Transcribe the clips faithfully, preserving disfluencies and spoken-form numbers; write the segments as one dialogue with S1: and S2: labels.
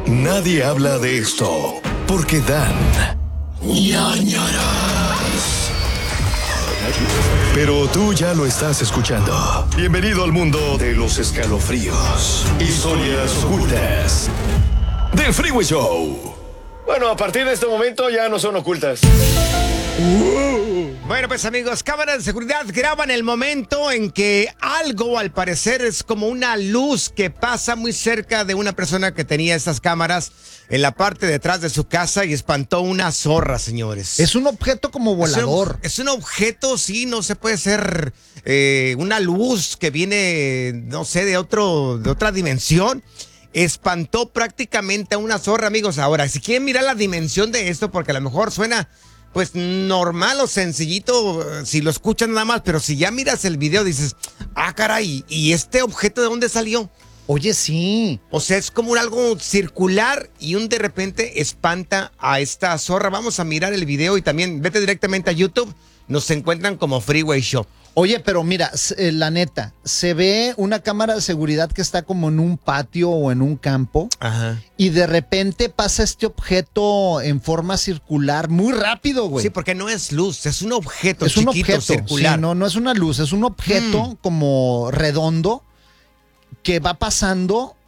S1: Nadie habla de esto porque dan ñañaras. Pero tú ya lo estás escuchando. Bienvenido al mundo de los escalofríos, historias ocultas del Freeway Show.
S2: Bueno, a partir de este momento ya no son ocultas.
S3: Uh. Bueno, pues amigos, cámaras de seguridad graban el momento en que algo, al parecer, es como una luz que pasa muy cerca de una persona que tenía estas cámaras en la parte de atrás de su casa y espantó una zorra, señores.
S4: Es un objeto como volador.
S3: Es un, es un objeto, sí, no se puede ser eh, una luz que viene, no sé, de otro, de otra dimensión. Espantó prácticamente a una zorra, amigos. Ahora, si quieren mirar la dimensión de esto, porque a lo mejor suena pues normal o sencillito si lo escuchan nada más, pero si ya miras el video dices, ah, caray, ¿y este objeto de dónde salió?
S4: Oye, sí.
S3: O sea, es como algo circular y un de repente espanta a esta zorra. Vamos a mirar el video y también vete directamente a YouTube. Nos encuentran como Freeway Show.
S4: Oye, pero mira, la neta, se ve una cámara de seguridad que está como en un patio o en un campo.
S3: Ajá.
S4: Y de repente pasa este objeto en forma circular muy rápido, güey.
S3: Sí, porque no es luz, es un objeto
S4: es
S3: chiquito,
S4: un objeto
S3: circular.
S4: Sí, no, no es una luz, es un objeto mm. como redondo que va pasando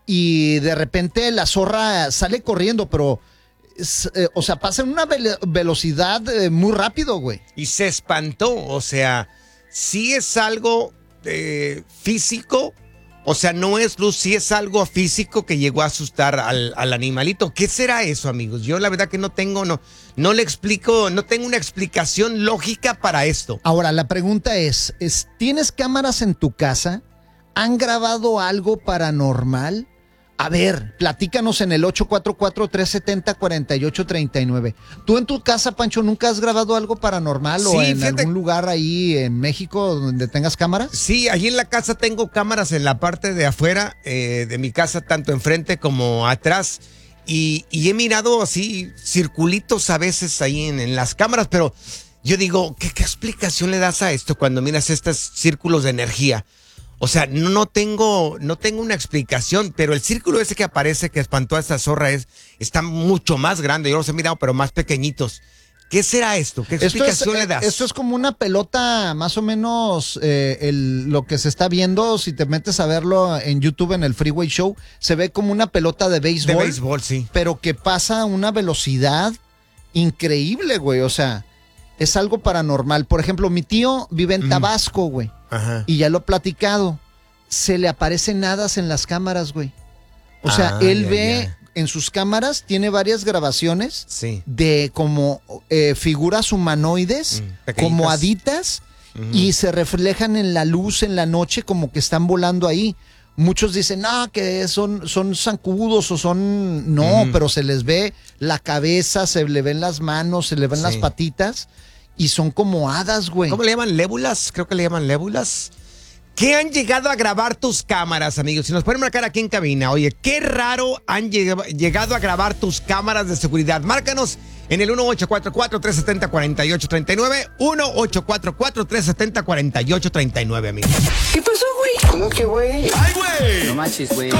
S4: y de repente la zorra sale corriendo, pero... Es, eh, o sea, pasa en una ve- velocidad eh, muy rápido, güey.
S3: Y se espantó, o sea, sí es algo eh, físico, o sea, no es luz, sí es algo físico que llegó a asustar al, al animalito. ¿Qué será eso, amigos? Yo la verdad que no tengo, no, no le explico, no tengo una explicación lógica para esto.
S4: Ahora, la pregunta es, es ¿tienes cámaras en tu casa? ¿Han grabado algo paranormal? A ver, platícanos en el ocho cuatro cuatro, tres siete cero, cuatro ocho tres nueve. ¿Tú en tu casa, Pancho, nunca has grabado algo paranormal sí, o en fíjate, algún lugar ahí en México donde tengas cámaras?
S3: Sí, allí en la casa tengo cámaras en la parte de afuera eh, de mi casa, tanto enfrente como atrás. Y, y he mirado así circulitos a veces ahí en, en las cámaras, pero yo digo, ¿qué, ¿qué explicación le das a esto cuando miras estos círculos de energía? O sea, no, no tengo no tengo una explicación, pero el círculo ese que aparece que espantó a esta zorra es, está mucho más grande. Yo los he mirado, pero más pequeñitos. ¿Qué será esto? ¿Qué explicación
S4: esto es,
S3: le das?
S4: Esto es como una pelota, más o menos eh, el, lo que se está viendo. Si te metes a verlo en YouTube, en el Freeway Show, se ve como una pelota de béisbol.
S3: De béisbol, sí.
S4: Pero que pasa a una velocidad increíble, güey. O sea, es algo paranormal. Por ejemplo, mi tío vive en Tabasco, güey.
S3: Ajá.
S4: Y ya lo he platicado. Se le aparecen hadas en las cámaras, güey. O sea,
S3: ah,
S4: él
S3: ya,
S4: ve
S3: ya.
S4: en sus cámaras, tiene varias grabaciones
S3: sí.
S4: de como eh, figuras humanoides,
S3: mm,
S4: como haditas, uh-huh. y se reflejan en la luz en la noche como que están volando ahí. Muchos dicen, no, que son, son zancudos o son... No, uh-huh. pero se les ve la cabeza, se le ven las manos, se le ven sí. las patitas y son como hadas, güey.
S3: ¿Cómo le llaman? ¿Lébulas? Creo que le llaman lébulas. ¿Qué han llegado a grabar tus cámaras, amigos? Si nos pueden marcar aquí en cabina. Oye, qué raro han lleg- llegado a grabar tus cámaras de seguridad. Márcanos en el uno ocho cuatro cuatro, tres siete cero, cuatro ocho tres nueve. uno ocho cuatro cuatro, tres siete cero, cuatro ocho tres nueve, amigos.
S5: ¿Qué pasó, güey?
S1: ¿Cómo que, güey?
S5: ¡Ay, güey! No manches, güey.